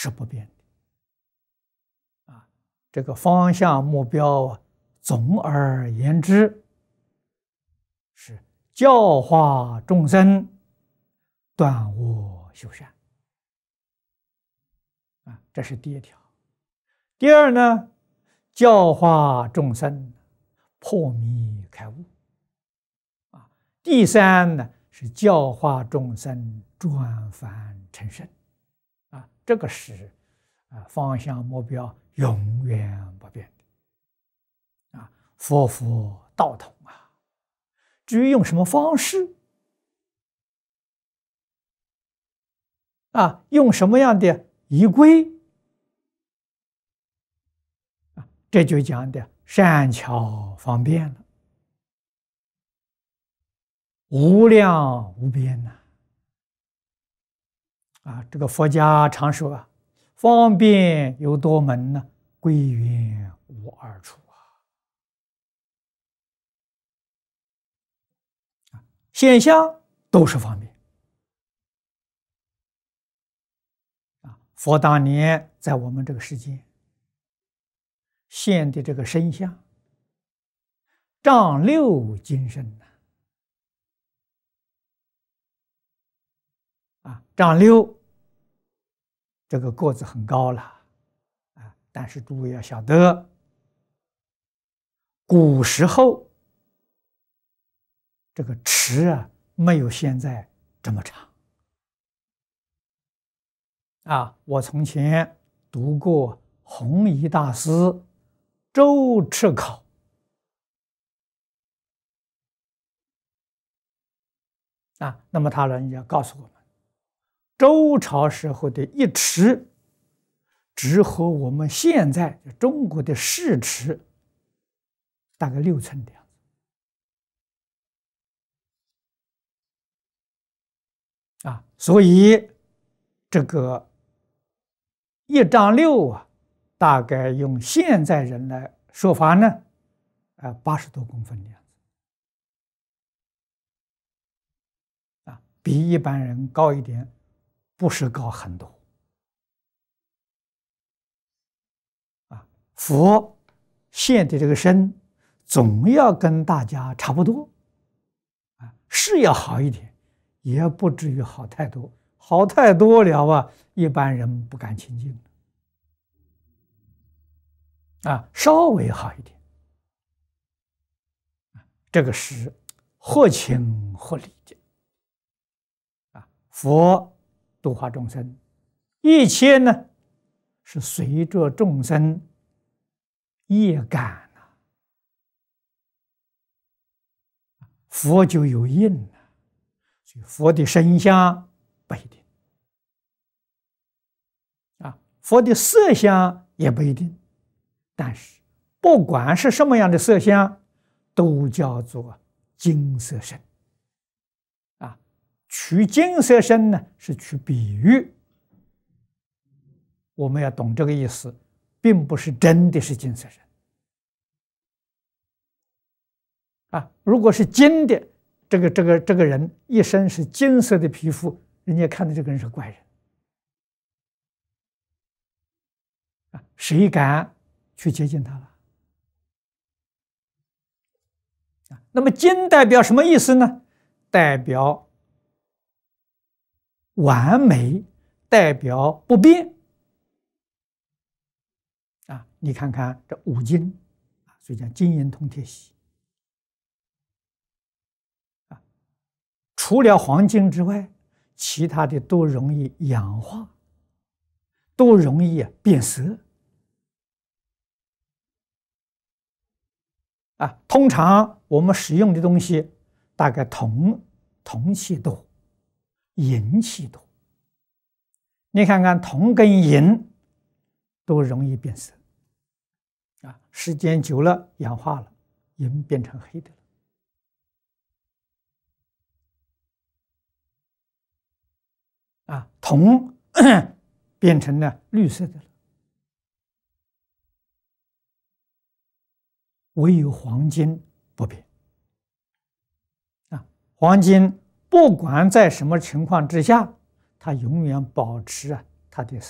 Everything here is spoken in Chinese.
是不变的。这个方向目标总而言之是教化众生，断恶修善。这是第一条。第二呢，教化众生，破迷开悟。第三呢，是教化众生，转凡成圣。这个是方向目标永远不变的。佛道统啊。至于用什么方式用什么样的仪规这就讲的善巧方便了，无量无边呐。这个佛家常说方便有多门呢，归元无二处现象都是方便。佛当年在我们这个世界现的这个身相，丈六金身丈六这个个子很高了但是诸位要晓得，古时候这个尺没有现在这么长我从前读过弘一大师《周尺考》那么他人家告诉我们，周朝时候的一尺只和我们现在中国的市尺大概6寸的样子所以这个1丈6大概用现在人来说法呢，80多公分的样子比一般人高一点，不是高很多佛现的这个身总要跟大家差不多是要好一点，也不至于好太多，好太多了一般人不敢亲近稍微好一点这个是合情合理的佛度化众生，一切呢是随着众生业感佛就有应所以佛的身相不一定佛的色相也不一定，但是不管是什么样的色相，都叫做金色身取金色身呢是取比喻，我们要懂这个意思，并不是真的是金色身如果是金的，这个人一身是金色的皮肤，人家看的这个人是怪人谁敢去接近他了那么金代表什么意思呢？代表完美，代表不变你看看这五金所以讲金银铜铁锡除了黄金之外，其他的都容易氧化，都容易变色通常我们使用的东西大概铜器多，银器多。你看看铜跟银都容易变色时间久了氧化了，银变成黑的了铜变成了绿色的了。唯有黄金不变黄金不管在什么情况之下，它永远保持它的